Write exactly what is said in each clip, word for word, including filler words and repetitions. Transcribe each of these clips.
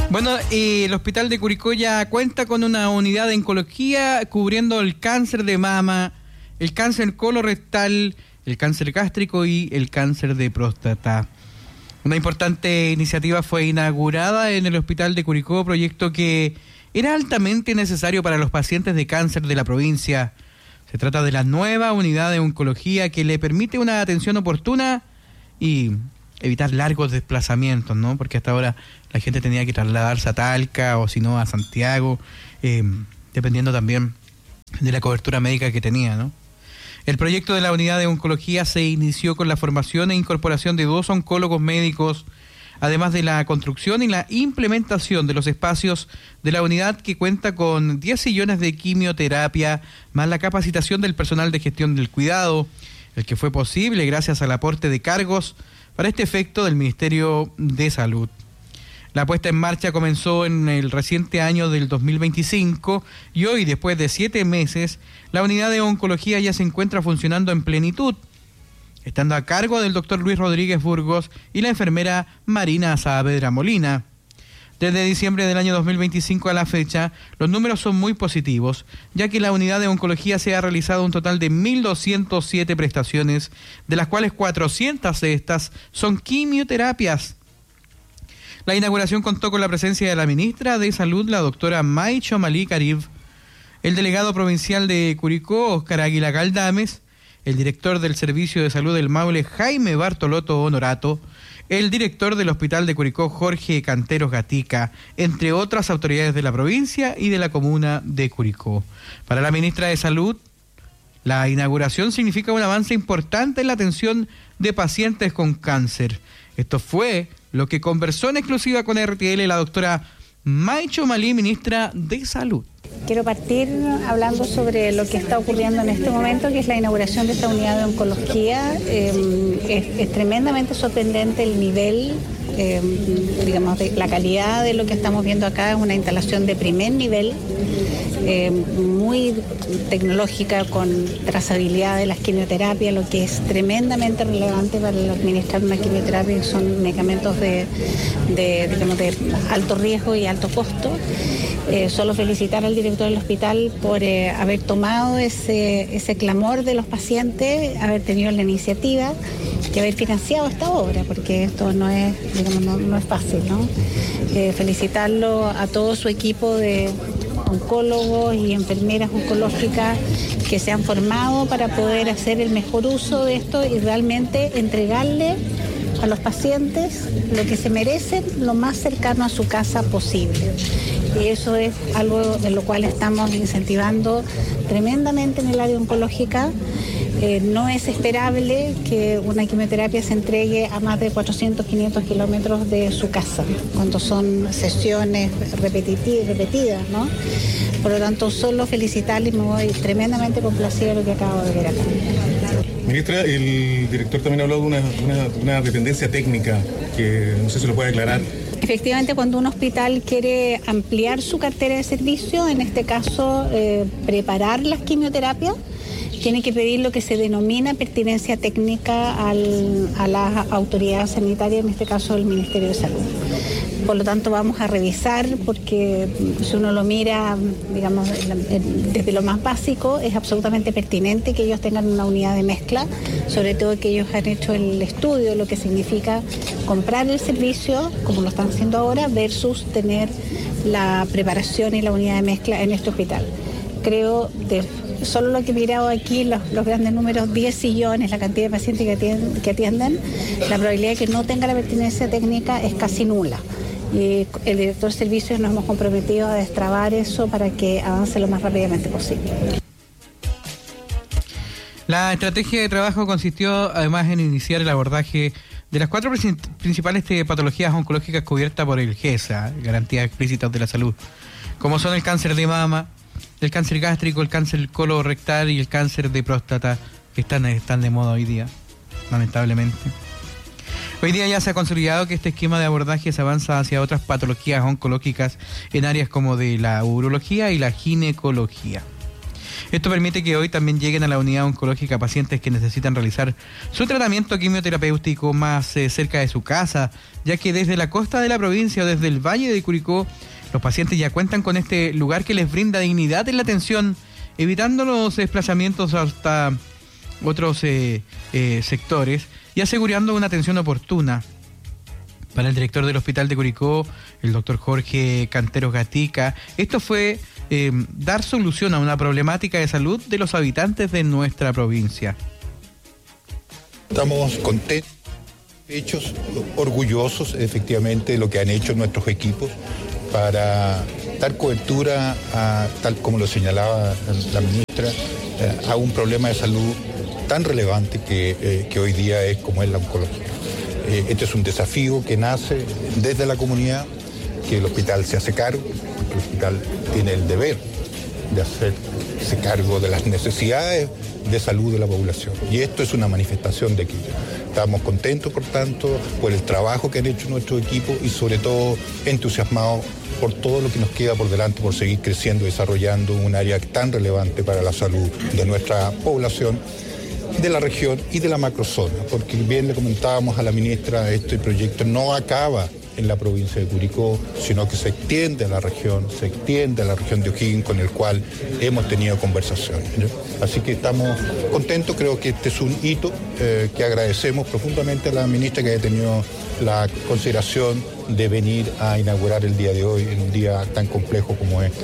Bueno, eh, el Hospital de Curicó ya cuenta con una unidad de oncología cubriendo el cáncer de mama, el cáncer colorectal, el cáncer gástrico y el cáncer de próstata. Una importante iniciativa fue inaugurada en el Hospital de Curicó, proyecto que era altamente necesario para los pacientes de cáncer de la provincia. Se trata de la nueva unidad de oncología que le permite una atención oportuna y evitar largos desplazamientos, ¿no? Porque hasta ahora la gente tenía que trasladarse a Talca o si no a Santiago, eh, dependiendo también de la cobertura médica que tenía, ¿no? El proyecto de la unidad de oncología se inició con la formación e incorporación de dos oncólogos médicos, además de la construcción y la implementación de los espacios de la unidad, que cuenta con diez sillones de quimioterapia, más la capacitación del personal de gestión del cuidado, el que fue posible gracias al aporte de cargos para este efecto del Ministerio de Salud. La puesta en marcha comenzó en el reciente año del dos mil veinticinco y hoy, después de siete meses, la unidad de oncología ya se encuentra funcionando en plenitud, estando a cargo del doctor Luis Rodríguez Burgos y la enfermera Marina Saavedra Molina. Desde diciembre del año dos mil veinticinco a la fecha, los números son muy positivos, ya que la unidad de oncología se ha realizado un total de mil doscientas siete prestaciones, de las cuales cuatrocientas de estas son quimioterapias. La inauguración contó con la presencia de la ministra de Salud, la doctora May Chomalí Carib, el delegado provincial de Curicó, Óscar Águila Galdames, el director del Servicio de Salud del Maule, Jaime Bartolotto Honorato, el director del Hospital de Curicó, Jorge Canteros Gatica, entre otras autoridades de la provincia y de la comuna de Curicó. Para la ministra de Salud, la inauguración significa un avance importante en la atención de pacientes con cáncer. Esto fue lo que conversó en exclusiva con R T L la doctora May Chomalí, ministra de Salud. Quiero partir hablando sobre lo que está ocurriendo en este momento, que es la inauguración de esta unidad de oncología. Eh, es, es tremendamente sorprendente el nivel, eh, digamos, de la calidad de lo que estamos viendo acá. Es una instalación de primer nivel, eh, muy tecnológica, con trazabilidad de las quimioterapias, lo que es tremendamente relevante para administrar una quimioterapia, que son medicamentos de, de, digamos, de alto riesgo y alto costo. Eh, solo felicitar al director del hospital por eh, haber tomado ese, ese clamor de los pacientes, haber tenido la iniciativa y haber financiado esta obra, porque esto no es, digamos, no, no es fácil, ¿no? Eh, felicitarlo a todo su equipo de oncólogos y enfermeras oncológicas que se han formado para poder hacer el mejor uso de esto y realmente entregarle a los pacientes lo que se merecen, lo más cercano a su casa posible. Y eso es algo de lo cual estamos incentivando tremendamente en el área oncológica. Eh, no es esperable que una quimioterapia se entregue a más de cuatrocientos, quinientos kilómetros de su casa, cuando son sesiones repetitivas, repetidas, ¿no? Por lo tanto, solo felicitarle y me voy tremendamente complacida de lo que acabo de ver acá. Ministra, el director también habló de una, una, una dependencia técnica, que no sé si lo puede aclarar. Efectivamente, cuando un hospital quiere ampliar su cartera de servicio, en este caso eh, preparar las quimioterapias, tiene que pedir lo que se denomina pertinencia técnica al, a la autoridad sanitaria, en este caso el Ministerio de Salud. Por lo tanto, vamos a revisar, porque si uno lo mira, digamos, desde lo más básico, es absolutamente pertinente que ellos tengan una unidad de mezcla, sobre todo que ellos han hecho el estudio, lo que significa comprar el servicio, como lo están haciendo ahora, versus tener la preparación y la unidad de mezcla en este hospital. Creo, de solo lo que he mirado aquí, los, los grandes números, diez sillones, la cantidad de pacientes que atienden, que atienden, la probabilidad de que no tenga la pertinencia técnica es casi nula. Y el director de servicios nos hemos comprometido a destrabar eso para que avance lo más rápidamente posible. La estrategia de trabajo consistió además en iniciar el abordaje de las cuatro principales patologías oncológicas cubiertas por el G E S A, Garantías Explícitas de la Salud, como son el cáncer de mama, el cáncer gástrico, el cáncer colorectal y el cáncer de próstata, que están, están de moda hoy día, lamentablemente. Hoy día ya se ha consolidado que este esquema de abordaje se avanza hacia otras patologías oncológicas en áreas como de la urología y la ginecología. Esto permite que hoy también lleguen a la unidad oncológica pacientes que necesitan realizar su tratamiento quimioterapéutico más eh, cerca de su casa, ya que desde la costa de la provincia o desde el Valle de Curicó, los pacientes ya cuentan con este lugar que les brinda dignidad en la atención, evitando los desplazamientos hasta otros eh, eh, sectores y asegurando una atención oportuna. Para el director del Hospital de Curicó, el doctor Jorge Canteros Gatica, esto fue eh, dar solución a una problemática de salud de los habitantes de nuestra provincia. Estamos contentos, hechos, orgullosos efectivamente de lo que han hecho nuestros equipos para dar cobertura, a, tal como lo señalaba la ministra, a un problema de salud tan relevante que, eh, que hoy día es como es la oncología. Eh, este es un desafío que nace desde la comunidad, que el hospital se hace cargo, porque el hospital tiene el deber de hacerse cargo de las necesidades de salud de la población. Y esto es una manifestación de aquello. Estamos contentos, por tanto, por el trabajo que han hecho nuestro equipo y sobre todo entusiasmados por todo lo que nos queda por delante, por seguir creciendo y desarrollando un área tan relevante para la salud de nuestra población, de la región y de la macrozona, porque bien le comentábamos a la ministra, este proyecto no acaba en la provincia de Curicó, sino que se extiende a la región, se extiende a la región de O'Higgins, con el cual hemos tenido conversaciones, ¿no? Así que estamos contentos, creo que este es un hito eh, que agradecemos profundamente a la ministra que haya tenido la consideración de venir a inaugurar el día de hoy, en un día tan complejo como es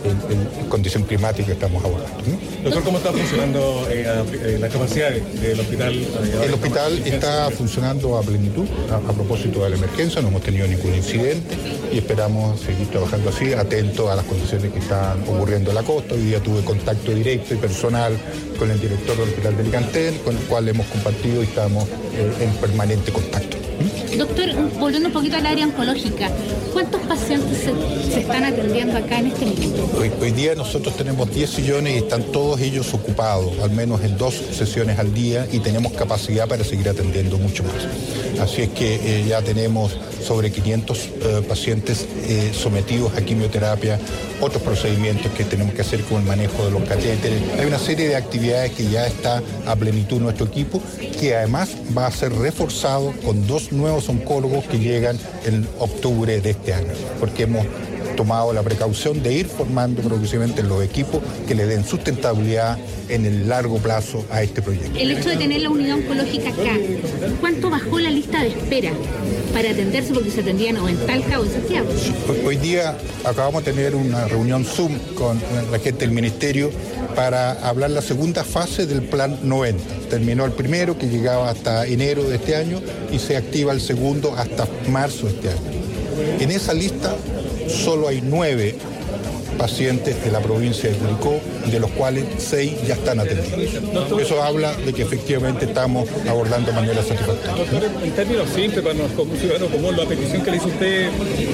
la condición climática que estamos abordando, ¿no? Doctor, ¿cómo está funcionando eh, la capacidad del hospital? Eh, el hospital está funcionando a plenitud a, a propósito de la emergencia, no hemos tenido ningún incidente y esperamos seguir trabajando así, atentos a las condiciones que están ocurriendo en la costa. Hoy día tuve contacto directo y personal con el director del Hospital de Licantén, con el cual hemos compartido y estamos eh, en permanente contacto. Doctor, volviendo un poquito al área oncológica, ¿cuántos pacientes se, se están atendiendo acá en este momento? Hoy, hoy día nosotros tenemos diez sillones y están todos ellos ocupados, al menos en dos sesiones al día, y tenemos capacidad para seguir atendiendo mucho más. Así es que eh, ya tenemos sobre quinientos eh, pacientes eh, sometidos a quimioterapia, otros procedimientos que tenemos que hacer con el manejo de los catéteres. Hay una serie de actividades que ya está a plenitud nuestro equipo, que además va a ser reforzado con dos nuevos oncólogos que llegan en octubre de este año, porque hemos tomado la precaución de ir formando progresivamente los equipos que le den sustentabilidad en el largo plazo a este proyecto. El hecho de tener la unidad oncológica acá, ¿cuánto bajó la lista de espera para atenderse? Porque se atendían o en Talca o en Santiago. Hoy, hoy día acabamos de tener una reunión Zoom con la gente del Ministerio para hablar la segunda fase del Plan noventa. Terminó el primero, que llegaba hasta enero de este año, y se activa el segundo hasta marzo de este año. En esa lista solo hay nueve pacientes de la provincia de Curicó, de los cuales seis ya están atendidos. Eso habla de que efectivamente estamos abordando de manera satisfactoria. Doctor, en términos simples, para nosotros como ciudadanos común, la petición que le hizo usted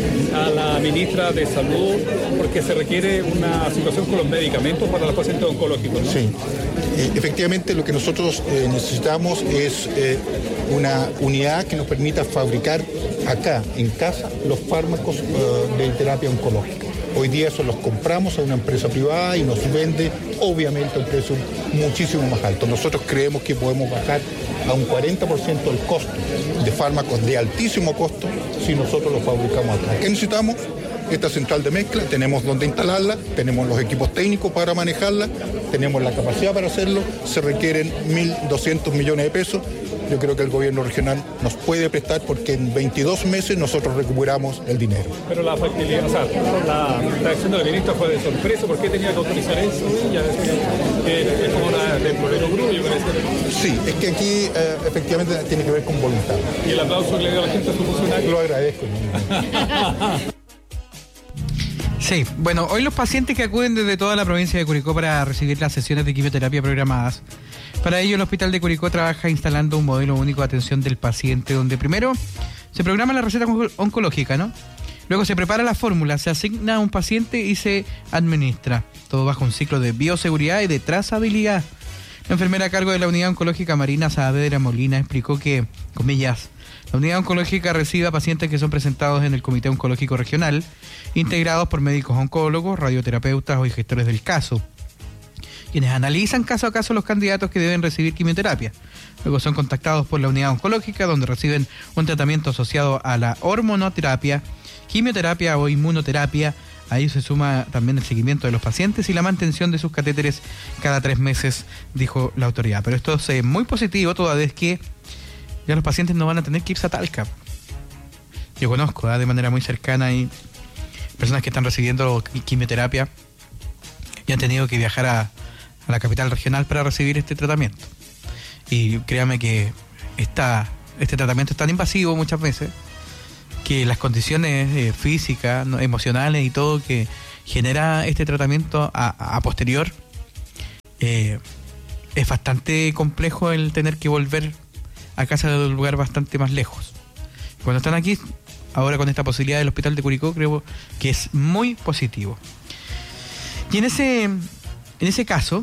a la ministra de Salud, porque se requiere una situación con los medicamentos para los pacientes oncológicos, ¿no? Sí, eh, efectivamente lo que nosotros eh, necesitamos es eh, una unidad que nos permita fabricar acá, en casa, los fármacos uh, de terapia oncológica. Hoy día eso los compramos a una empresa privada y nos vende, obviamente, a un precio muchísimo más alto. Nosotros creemos que podemos bajar a un cuarenta por ciento el costo de fármacos de altísimo costo si nosotros los fabricamos acá. ¿Qué necesitamos? Esta central de mezcla, tenemos donde instalarla, tenemos los equipos técnicos para manejarla, tenemos la capacidad para hacerlo, se requieren mil doscientos millones de pesos. Yo creo que el gobierno regional nos puede prestar porque en veintidós meses nosotros recuperamos el dinero. Pero la factibilidad, o sea, la reacción de la ministra fue de sorpresa. ¿Por qué tenía que autorizar eso? Ya que es como una de Florero Grullo, parece. Sí, es que aquí eh, efectivamente tiene que ver con voluntad. ¿Y el aplauso que le dio a la gente a su funcionario? Lo agradezco. Sí, bueno, hoy los pacientes que acuden desde toda la provincia de Curicó para recibir las sesiones de quimioterapia programadas. Para ello, el Hospital de Curicó trabaja instalando un modelo único de atención del paciente, donde primero se programa la receta oncológica, ¿no? Luego se prepara la fórmula, se asigna a un paciente y se administra. Todo bajo un ciclo de bioseguridad y de trazabilidad. La enfermera a cargo de la unidad oncológica Marina Saavedra Molina explicó que, comillas, la unidad oncológica recibe a pacientes que son presentados en el Comité Oncológico Regional, integrados por médicos oncólogos, radioterapeutas o gestores del caso. quienes analizan caso a caso los candidatos que deben recibir quimioterapia. Luego son contactados por la unidad oncológica, donde reciben un tratamiento asociado a la hormonoterapia, quimioterapia o inmunoterapia. A ello se suma también el seguimiento de los pacientes y la mantención de sus catéteres cada tres meses, dijo la autoridad. Pero esto es muy positivo, toda vez que ya los pacientes no van a tener que irse a Talca. Yo conozco ¿eh? de manera muy cercana y personas que están recibiendo quimioterapia y han tenido que viajar a, a la capital regional para recibir este tratamiento. Y créame que esta, este tratamiento es tan invasivo muchas veces que las condiciones eh, físicas, ¿no? emocionales y todo que genera este tratamiento a, a posterior, eh, es bastante complejo el tener que volver a casa de un lugar bastante más lejos. Cuando están aquí, ahora con esta posibilidad del hospital de Curicó, creo que es muy positivo. Y en ese, en ese caso,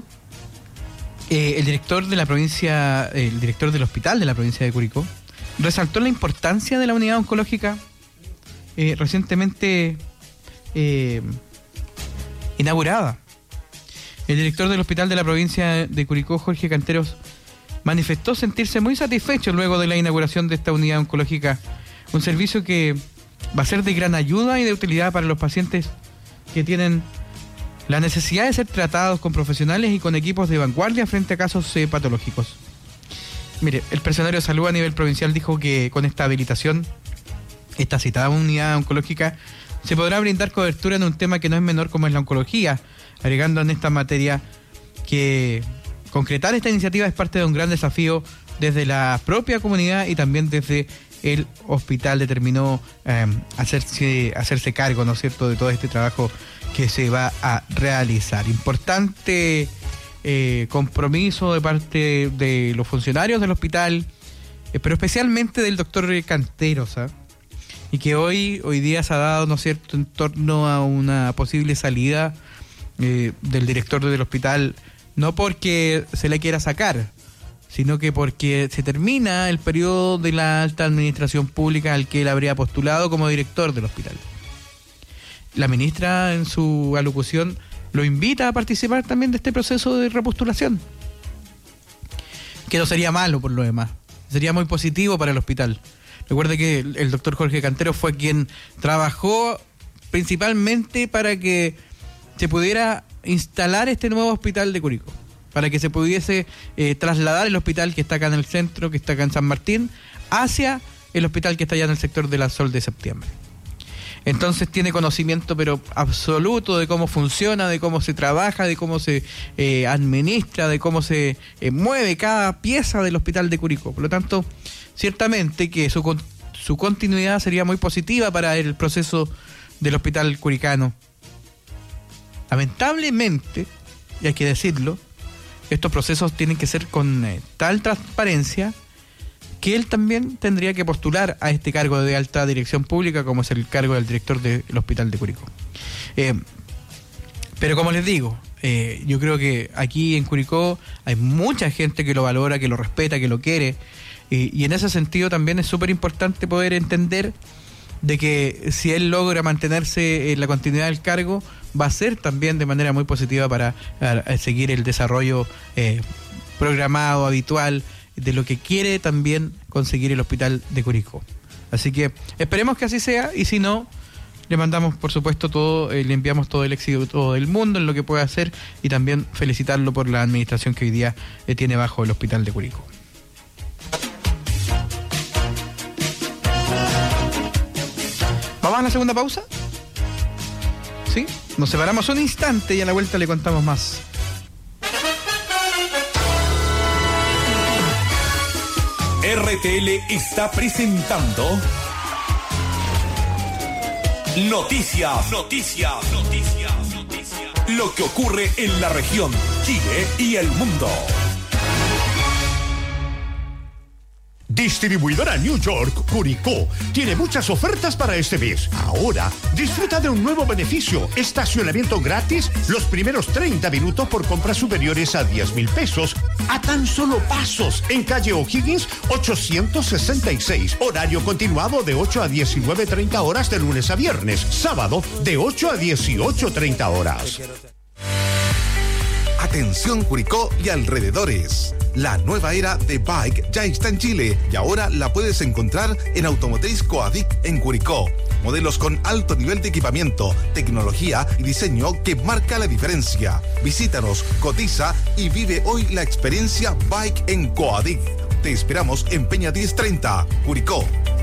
eh, el director de la provincia, eh, el director del hospital de la provincia de Curicó, resaltó la importancia de la unidad oncológica eh, recientemente eh, inaugurada. El director del hospital de la provincia de Curicó, Jorge Canteros, manifestó sentirse muy satisfecho luego de la inauguración de esta unidad oncológica, un servicio que va a ser de gran ayuda y de utilidad para los pacientes que tienen la necesidad de ser tratados con profesionales y con equipos de vanguardia frente a casos eh, patológicos. Mire, el personario de salud a nivel provincial dijo que con esta habilitación, esta citada unidad oncológica, se podrá brindar cobertura en un tema que no es menor como es la oncología, agregando en esta materia que concretar esta iniciativa es parte de un gran desafío desde la propia comunidad y también desde el hospital determinó eh, hacerse, hacerse cargo, ¿no es cierto?, de todo este trabajo que se va a realizar. Importante eh, compromiso de parte de los funcionarios del hospital, eh, pero especialmente del doctor Canteros, ¿eh? y que hoy, hoy día se ha dado, ¿no es cierto?, en torno a una posible salida eh, del director del hospital, no porque se le quiera sacar, sino que porque se termina el periodo de la alta administración pública al que él habría postulado como director del hospital. La ministra, en su alocución, lo invita a participar también de este proceso de repostulación, que no sería malo por lo demás, sería muy positivo para el hospital. Recuerde que el, el doctor Jorge Canteros fue quien trabajó principalmente para que se pudiera instalar este nuevo hospital de Curicó, para que se pudiese eh, trasladar el hospital que está acá en el centro, que está acá en San Martín, hacia el hospital que está allá en el sector de la Sol de Septiembre. Entonces tiene conocimiento pero absoluto de cómo funciona, de cómo se trabaja, de cómo se eh, administra, de cómo se eh, mueve cada pieza del hospital de Curicó. Por lo tanto, ciertamente que su, su continuidad sería muy positiva para el proceso del hospital curicano. Lamentablemente, y hay que decirlo, estos procesos tienen que ser con eh, tal transparencia que él también tendría que postular a este cargo de alta dirección pública, como es el cargo del director del Hospital de Curicó. Eh, pero como les digo, eh, yo creo que aquí en Curicó hay mucha gente que lo valora, que lo respeta, que lo quiere, eh, y en ese sentido también es súper importante poder entender de que si él logra mantenerse en la continuidad del cargo, va a ser también de manera muy positiva para a, a seguir el desarrollo eh, programado, habitual, de lo que quiere también conseguir el hospital de Curicó. Así que esperemos que así sea, y si no, le mandamos por supuesto todo, eh, le enviamos todo el éxito del mundo en lo que pueda hacer, y también felicitarlo por la administración que hoy día eh, tiene bajo el hospital de Curicó. ¿Vamos a la segunda pausa? ¿Sí? Nos separamos un instante y a la vuelta le contamos más. R T L está presentando Noticias, Noticias, Noticias, Noticias. Lo que ocurre en la región, Chile y el mundo. Distribuidora New York Curicó tiene muchas ofertas para este mes. Ahora, disfruta de un nuevo beneficio: estacionamiento gratis los primeros treinta minutos por compras superiores a diez mil pesos, a tan solo pasos, en calle O'Higgins ochocientos sesenta y seis. Horario continuado de ocho a diecinueve treinta horas de lunes a viernes. Sábado de ocho a dieciocho treinta horas. Atención Curicó y alrededores. La nueva era de Bike ya está en Chile y ahora la puedes encontrar en Automotriz Coadic en Curicó. Modelos con alto nivel de equipamiento, tecnología y diseño que marca la diferencia. Visítanos, cotiza y vive hoy la experiencia Bike en Coadic. Te esperamos en Peña diez treinta, Curicó.